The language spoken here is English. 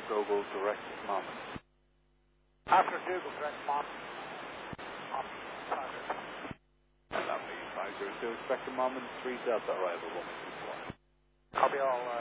Google direct moment. After Google direct moment. Lovely. 502, expect a moment, 3 Delta arrival, 124. Copy all,